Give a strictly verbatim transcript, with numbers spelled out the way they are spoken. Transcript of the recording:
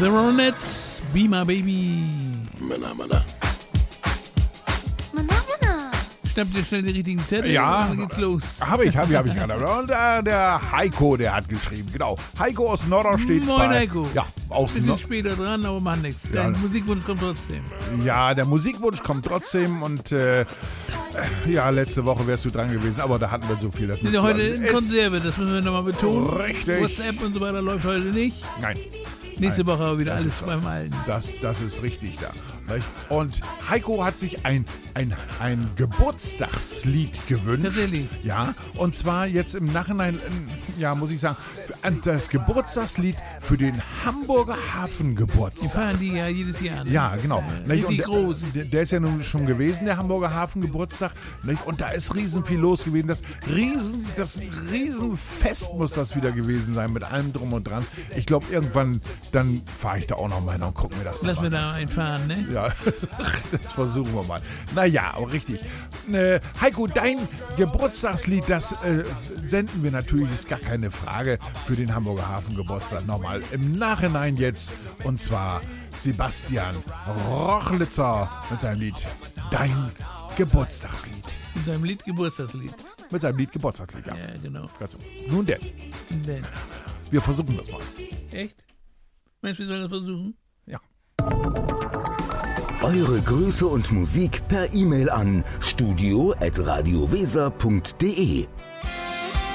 The Ronettes, Be My Baby. Männer, Männer. Schnapp dir schnell den richtigen Zettel, Ja, dann geht's los. Habe ich, habe ich, habe ich gerade. Und äh, der Heiko, der hat geschrieben, genau. Heiko aus Norderstedt. Moin, bei, Heiko. Ja, aus Bisschen Nor- später dran, aber macht nichts. Ja. Dein Musikwunsch kommt trotzdem. Ja, der Musikwunsch kommt trotzdem und äh, ja, letzte Woche wärst du dran gewesen, aber da hatten wir so viel, das Wir sind nützt ja heute also. in Es- Konserve, das müssen wir nochmal betonen. Richtig. WhatsApp und so weiter läuft heute nicht. Nein. Nächste Nein, Woche aber wieder das alles ist so. beim Alten. Das, das ist richtig da. Nicht? Und Heiko hat sich ein, ein, ein Geburtstagslied gewünscht. Tatsächlich? Ja, und zwar jetzt im Nachhinein, ähm, ja, muss ich sagen, das Geburtstagslied für den Hamburger Die Hafengeburtstag. feiern die ja jedes Jahr. Ne? Ja, genau. Äh, Nicht? Und richtig der, groß. der, der ist ja nun schon gewesen, der Hamburger Hafengeburtstag. Nicht? Und da ist riesen viel los gewesen. Das riesen, das Riesenfest muss das wieder gewesen sein, mit allem drum und dran. Ich glaube, irgendwann, dann fahre ich da auch noch mal hin und gucke mir das Lass noch mir mal da einfahren, ne? ja, das versuchen wir mal. Naja, aber richtig. Äh, Heiko, dein Geburtstagslied, das äh, senden wir natürlich, ist gar keine Frage, für den Hamburger Hafengeburtstag nochmal im Nachhinein jetzt. Und zwar Sebastian Rochlitzer mit seinem Lied Dein Geburtstagslied. Mit seinem Lied Geburtstagslied. Mit seinem Lied Geburtstagslied, ja. Ja, genau. Ganz so. Nun denn, Denn. wir versuchen das mal. Echt? Meinst du, wir sollen das versuchen? Ja. Eure Grüße und Musik per E-Mail an studio at radioweser punkt de.